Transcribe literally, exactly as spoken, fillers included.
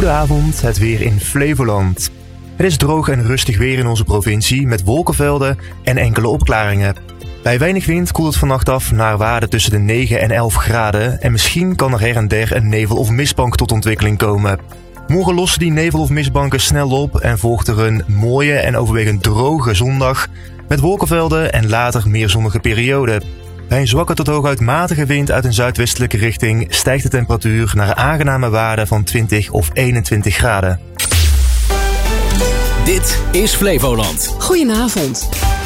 Goedenavond, het weer in Flevoland. Het is droog en rustig weer in onze provincie met wolkenvelden en enkele opklaringen. Bij weinig wind koelt het vannacht af naar waarden tussen de negen en elf graden en misschien kan er her en der een nevel- of mistbank tot ontwikkeling komen. Morgen lossen die nevel- of mistbanken snel op en volgt er een mooie en overwegend droge zondag met wolkenvelden en later meer zonnige perioden. Bij een zwakke tot hooguit matige wind uit een zuidwestelijke richting stijgt de temperatuur naar aangename waarden van twintig of eenentwintig graden. Dit is Flevoland. Goedenavond.